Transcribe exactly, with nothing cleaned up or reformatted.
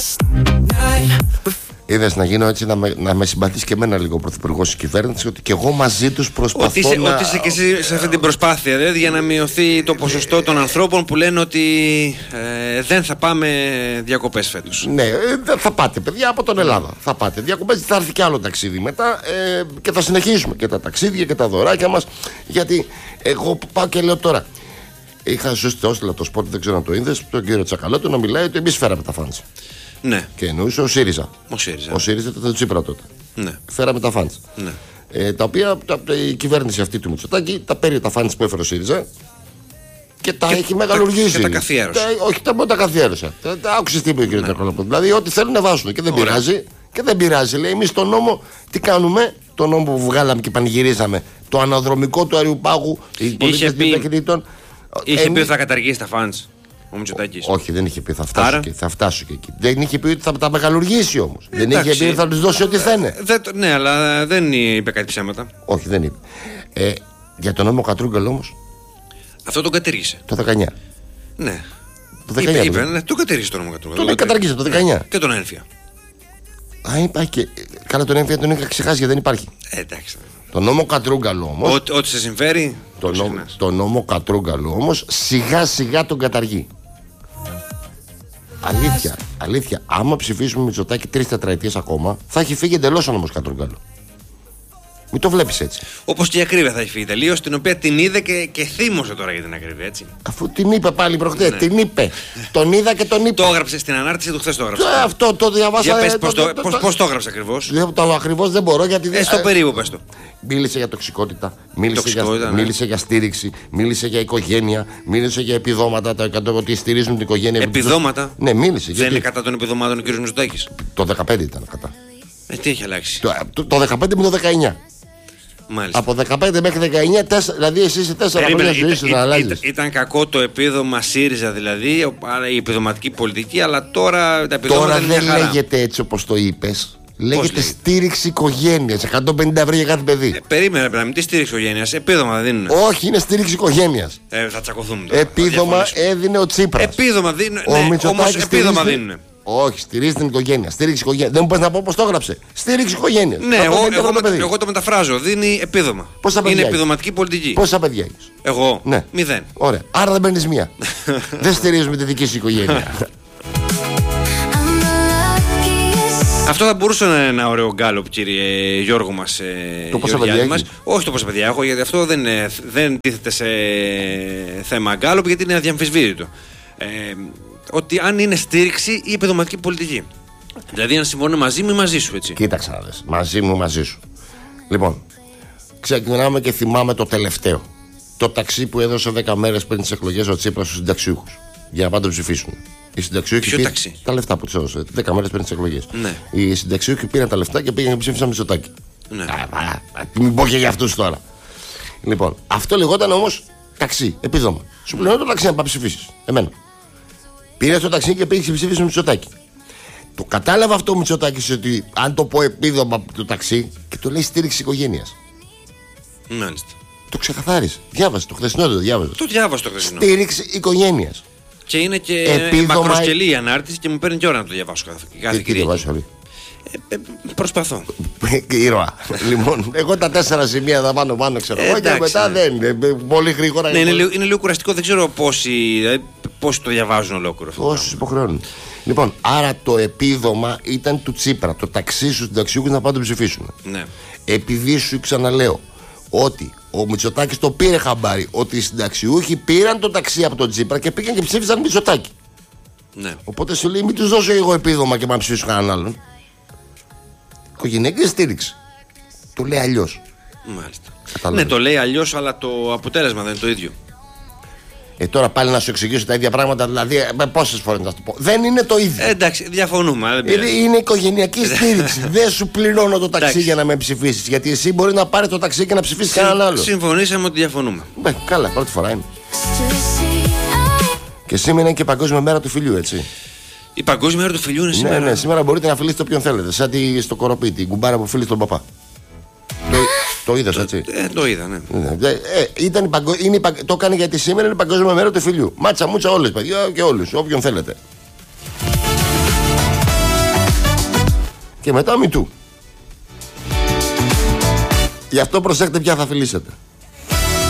Είδες να γίνω έτσι, να με, να με συμπαθείς και εμένα λίγο ο πρωθυπουργός της κυβέρνησης, ότι και εγώ μαζί τους προσπαθώ ότι είσαι, να... Ότι είσαι και εσύ σε αυτή την προσπάθεια, δηλαδή, για να μειωθεί το ποσοστό των ανθρώπων που λένε ότι ε, δεν θα πάμε διακοπές φέτος. Ναι, ε, θα πάτε παιδιά από τον Ελλάδα. Θα πάτε διακοπές, θα έρθει κι άλλο ταξίδι μετά ε, και θα συνεχίσουμε και τα ταξίδια και τα δωράκια μας. Γιατί εγώ πάω και λέω τώρα. Είχα σωστό έστειλα το σπότ, δεν ξέρω αν το είδες, τον κύριο Τσακαλώτο να μιλάει ότι εμείς φέραμε τα φαντς. Ναι. Και εννοούσε ο ΣΥΡΙΖΑ. Ο ΣΥΡΙΖΑ. Ο ΣΥΡΙΖΑ ήταν το Τσίπρα τότε. Ναι. Φέραμε τα φαντς. Ναι. Ε, τα οποία τα, η κυβέρνηση αυτή του Μητσοτάκη τα παίρνει τα φαντς που έφερε ο ΣΥΡΙΖΑ και τα και έχει μεγαλουργήσει. Και τα καθιέρωσε. Τα, όχι, τα μόνο τα καθιέρωσε. Τα, τα άκουσες τι είπε ο κ. Τσακαλώτο. Δηλαδή, ό,τι θέλουν να βάζουν και δεν Ωραία. πειράζει. Και δεν πειράζει. Λέει, εμείς τον νόμο τι κάνουμε, τον νόμο που βγάλαμε και πανηγυρίζαμε, το αναδρομικό του Αριουπάγου, οι πολίτες διακριτήτων. Είχε πει ότι θα καταργήσει τα φαντς ο Μητσοτάκης. Όχι, δεν είχε πει, θα φτάσω, και, θα φτάσω και εκεί. Δεν είχε πει ότι θα τα μεγαλουργήσει όμως. Δεν είχε πει ότι θα τους δώσει ό,τι θένε. Ναι, αλλά δεν είπε κάτι ψέματα. Όχι, δεν είπε. Ε, για τον νόμο Κατρούγκαλο όμως. Αυτό τον κατήργησε. Το δεκαεννιά. Ναι. Το δεκαεννιά. Είπε, είπε, ναι, το κατήργησε τον νόμο Κατρούγκαλο. Τον καταργήσε το δεκαεννιά. Και τον ένφια. Α, υπάρχει και. Καλά, τον ένφια τον είχα ξεχάσει γιατί δεν υπάρχει. Ε, εντάξει. Το νόμο Κατρούγκαλο όμως. Ό,τι, ό,τι σε συμφέρει. Το, νόμο, το νόμο Κατρούγκαλο όμως σιγά σιγά τον καταργεί. Αλήθεια, αλήθεια. Άμα ψηφίσουμε Μητσοτάκη τρεις τετραετίες ακόμα, θα έχει φύγει εντελώς ο νόμος Κατρούγκαλο. Μην το βλέπεις έτσι. Όπως και η ακρίβεια θα έχει φύγει τελείως, την οποία την είδε και, και θύμωσε τώρα για την ακρίβεια, έτσι. Αφού την είπε πάλι προχτές, ναι. Την είπε. Τον είδα και τον είπε. Το έγραψε στην ανάρτηση του, χθες το έγραψε. Ε, αυτό το διαβάσα. Για πες, πώς, το, το, πώς, πώς το έγραψε ακριβώς. Το ακριβώς δεν μπορώ γιατί. Ε, στο περίπου πες το. Μίλησε για τοξικότητα, μίλησε, τοξικότητα, για, ναι. μίλησε για στήριξη, μίλησε για οικογένεια, μίλησε για επιδόματα, τα εκατό ότι στηρίζουν την οικογένεια. Επιδόματα. Ναι, μίλησε. Δεν γιατί... είναι κατά των επιδομάτων ο κ. Μητσοτάκης. Το δεκαπέντε ήταν κατά. Ε, τι έχει αλλάξει. Το, το, το δεκαπέντε με το δεκαεννιά. Μάλιστα. Από δεκαπέντε μέχρι δεκαεννιά, τέσσερα, δηλαδή εσύ είσαι τέσσερα χρόνια ζωή σου να αλλάζει. Ήταν, ήταν κακό το επίδομα ΣΥΡΙΖΑ, δηλαδή η επιδοματική πολιτική, αλλά τώρα τα επιδόματα τώρα είναι δεν χαρά. λέγεται έτσι όπως το είπες. Λέγεται στήριξη οικογένειας. εκατόν πενήντα ευρώ για κάθε παιδί. Ε, περίμενε, πρέπει να μην τη στήριξη οικογένειας. Επίδομα δεν δίνουν. Όχι, είναι στήριξη οικογένειας. Ε, θα τσακωθούμε τώρα. Επίδομα έδινε ο Τσίπρας. Επίδομα δίνουν. Ο Ναι, όμως στηρίζει... επίδομα δίνουν. Όχι, στηρίζει την οικογένεια. Στήριξη οικογένεια. Δεν μου πες να πω πώς το έγραψε. Στήριξη οικογένεια. Ναι, εγώ, εγώ, εγώ, εγώ το μεταφράζω. Δίνει επίδομα. Πόσα παιδιά είναι έχεις? επιδοματική πολιτική. Πόσα παιδιά έχεις? Εγώ. Ναι. Μηδέν. Ωραία. Άρα δεν παίρνεις μία. Δεν στηρίζουμε τη δική σου οικογένεια. Αυτό θα μπορούσε να είναι ένα ωραίο γκάλωπ, κύριε Γιώργο μας. Ε, το πόσα παιδιά μας. Όχι το πόσα παιδιά έχω, γιατί αυτό δεν, δεν τίθεται σε θέμα γκάλωπ, γιατί είναι αδιαμφισβήτητο. Ε, ότι αν είναι στήριξη ή επιδοματική πολιτική. Δηλαδή, αν συμφωνώ μαζί μου ή μαζί σου, έτσι. Κοίταξε να δεις. Μαζί μου, μαζί σου. Λοιπόν, ξεκινάμε και θυμάμαι το τελευταίο. Το ταξί που έδωσε δέκα μέρες πριν τις εκλογές ο Τσίπρας στους συνταξιούχους. Για να πάνε το ψηφίσουν. Οι συνταξιούχοι Ποιο πήραν ταξί? τα λεφτά που τους έδωσε δέκα μέρες πριν τις εκλογές. Ναι. Οι συνταξιούχοι πήραν τα λεφτά και πήγαν και ψήφισαν Μητσοτάκη. Ναι. Α, α, α, μην πω και για αυτούς τώρα. Λοιπόν, αυτό λεγόταν όμως ταξί, επίδομα. Σου πληρώνω το ταξί να πάει ψηφίσεις. Εμένα. Πήρε το ταξί και πήγε και ψήφισε Μητσοτάκη. Το κατάλαβα αυτό ο Μητσοτάκης ότι αν το πω επίδομα το ταξί και το λέει στήριξη οικογένειας. Μάλιστα. Το ξεκαθάρισε. Διάβασε το χθεσινό, το διάβασε. Το διάβασε το χθεσινό. Στήριξη οικογένειας. Και είναι και επίδομα... μακροσκελή η ανάρτηση και μου παίρνει και ώρα να το διαβάσω κάθε, κάθε τι, τι διαβάζεις όλοι. Ε, ε, προσπαθώ. Ήρωα. Λοιπόν, εγώ τα τέσσερα σημεία θα πάνω πάνω ξέρω εγώ και μετά ναι. δεν είναι. Πολύ γρήγορα. Ναι, είναι, λίγο, είναι λίγο κουραστικό, δεν ξέρω πόσοι, πόσοι το διαβάζουν ολόκληρο. Όσοι υποχρεώνουν. Λοιπόν, άρα το επίδομα ήταν του Τσίπρα. Το ταξί στους συνταξιούχους να πάνε το ψηφίσουν. Ναι. Επειδή σου ξαναλέω ότι ο Μητσοτάκης το πήρε χαμπάρι ότι οι συνταξιούχοι πήραν το ταξί από τον Τσίπρα και πήγαν και ψήφισαν Μητσοτάκη. Ναι. Οπότε σου λέει μην τους δώσω εγώ επίδομα και να ψηφίσω κανέναν άλλον. Οικογενειακή στήριξη. Το λέει αλλιώς. Μάλιστα. Κατάλαβες. Ναι, το λέει αλλιώς, αλλά το αποτέλεσμα δεν είναι το ίδιο. Ε, τώρα πάλι να σου εξηγήσω τα ίδια πράγματα, δηλαδή με πόσες φορές να το πω. Δεν είναι το ίδιο. Ε, εντάξει, διαφωνούμε. Είναι, είναι οικογενειακή στήριξη. Δεν σου πληρώνω το ταξί εντάξει. για να με ψηφίσεις. Γιατί εσύ μπορεί να πάρει το ταξί και να ψηφίσεις κανέναν άλλο. Συμφωνήσαμε ότι διαφωνούμε. Ε, καλά, πρώτη φορά είναι. Και σήμερα είναι και Παγκόσμια Μέρα του Φιλιού, έτσι. Η Παγκόσμια Μέρα του Φιλιού είναι σήμερα. Ναι, ναι, σήμερα μπορείτε να φιλήσετε όποιον θέλετε. Σαν τη στο κοροπή, την κουμπάρα που φίλει τον παπά. Το, το είδες, έτσι. Ε, το είδα, ναι. Ε, ε, ήταν η παγκο... είναι η... Το έκανε γιατί σήμερα είναι η Παγκόσμια Μέρα του Φιλιού. Μάτσα μούτσα όλες, παιδιά, και όλους, όποιον θέλετε. Και μετά μη του. Γι' αυτό προσέχετε ποια θα φιλήσετε.